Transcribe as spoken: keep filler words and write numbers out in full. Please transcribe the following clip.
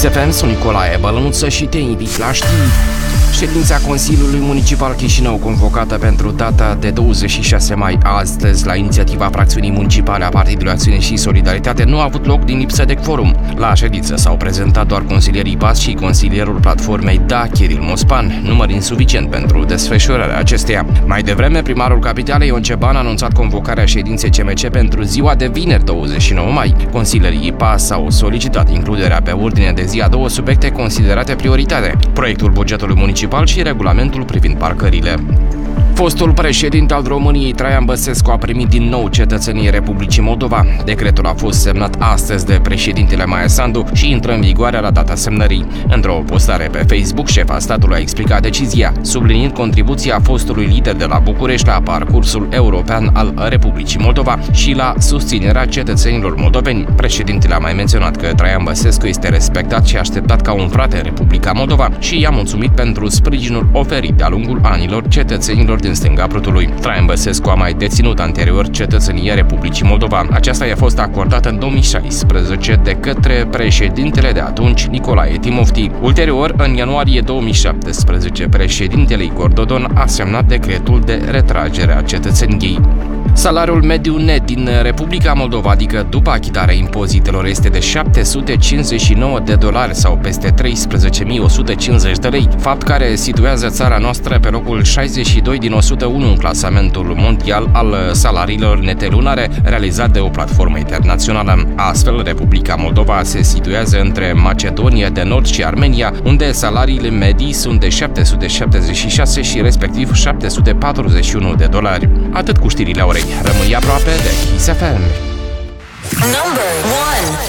Kiss F M, sunt Nicolae Bălănuță și te invit la știri. Ședința Consiliului Municipal Chișinău, convocată pentru data de douăzeci și șase mai astăzi la inițiativa fracțiunii municipale a Partidului Acțiune și Solidaritate, nu a avut loc din lipsă de quorum. La ședință s-au prezentat doar consilierii P A S și consilierul platformei D A, Chiril Mospan, număr insuficient pentru desfășurarea acesteia. Mai devreme, primarul capitalei Ion Ceban a anunțat convocarea ședinței C M C pentru ziua de vineri douăzeci și nouă mai. Consilierii P A S au solicitat includerea pe ordine de zi a două subiecte considerate prioritare: proiectul bugetului municipal și regulamentul privind parcările. Fostul președinte al României, Traian Băsescu, a primit din nou cetățenie Republicii Moldova. Decretul a fost semnat astăzi de președintele Maia Sandu și intră în vigoare la data semnării. Într-o postare pe Facebook, șefa statului a explicat decizia, subliniind contribuția fostului lider de la București la parcursul european al Republicii Moldova și la susținerea cetățenilor moldoveni. Președintele a mai menționat că Traian Băsescu este respectat și așteptat ca un frate în Republica Moldova și i-a mulțumit pentru sprijinul oferit de-a lungul anilor cetățenilor din stânga Prutului. Traian Băsescu a mai deținut anterior cetățenia Republicii Moldova. Aceasta i-a fost acordată în două mii șaisprezece de către președintele de atunci, Nicolae Timofti. Ulterior, în ianuarie două mii șaptesprezece, președintele Igor Dodon a semnat decretul de retragere a cetățeniei. Salariul mediu net din Republica Moldova, adică după achitarea impozitelor, este de șapte sute cincizeci și nouă de dolari sau peste treisprezece mii o sută cincizeci de lei, fapt care situează țara noastră pe locul șaizeci și doi din o sută unu în clasamentul mondial al salariilor nete lunare realizat de o platformă internațională. Astfel, Republica Moldova se situează între Macedonia de Nord și Armenia, unde salariile medii sunt de șapte sute șaptezeci și șase și respectiv șapte sute patruzeci și unu de dolari. Atât cu știrile orei. Rămâi aproape de Kiss F M. Number one.